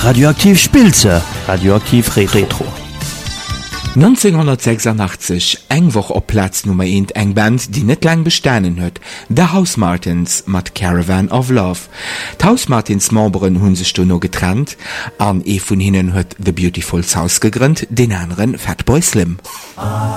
Radioaktiv Spilze, Radioaktiv Retro. 1986 engwoch op Platz Nummer 1 eng Band, die net lang bestanen huet, The Housemartins mat Caravan of Love. Housemartins Memberen hunn sech no getrennt, an vun hinnen huet The Beautiful South gegrünnt, den anderen Fatboy Slim.